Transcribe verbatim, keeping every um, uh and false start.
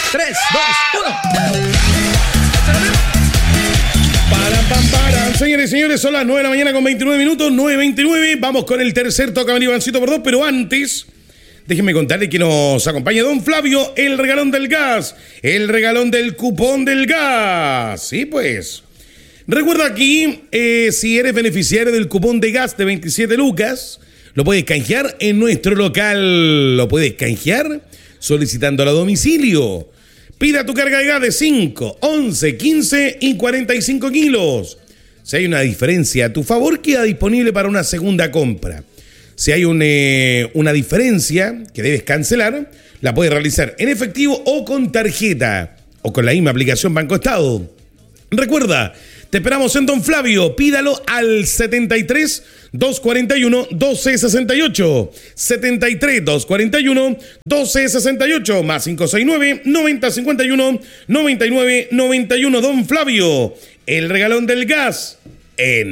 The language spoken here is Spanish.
tres, dos, uno. Para, pam, para. Señores y señores, son las nueve de la mañana con veintinueve minutos, nueve veintinueve. Vamos con el tercer toca venir Ivancito por dos, pero antes, déjenme contarle que nos acompaña don Flavio, el regalón del gas, el regalón del cupón del gas. Sí, pues. Recuerda aquí, eh, si eres beneficiario del cupón de gas de veintisiete lucas, lo puedes canjear en nuestro local. Lo puedes canjear solicitándolo a domicilio. Pida tu carga de gas de cinco, once, quince y cuarenta y cinco kilos. Si hay una diferencia a tu favor, queda disponible para una segunda compra. Si hay un, eh, una diferencia que debes cancelar, la puedes realizar en efectivo o con tarjeta o con la misma aplicación Banco Estado. Recuerda, te esperamos en Don Flavio. Pídalo al setenta y tres, doscientos cuarenta y uno, doce sesenta y ocho. setenta y tres, doscientos cuarenta y uno, doce sesenta y ocho. Más quinientos sesenta y nueve, noventa cincuenta y uno, noventa y nueve noventa y uno. Don Flavio, el regalón del gas en